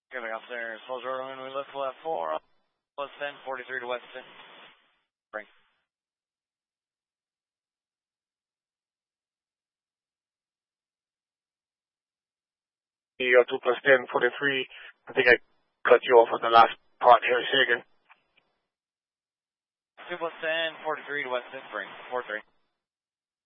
Giving up there, Soldier when we lift left 4, plus 10, 43 to Weston. Bring. You got 2 plus 10, 43. I think I cut you off on the last part here. Say again. 2 plus 10, 43 to Weston. Bring. 4-3.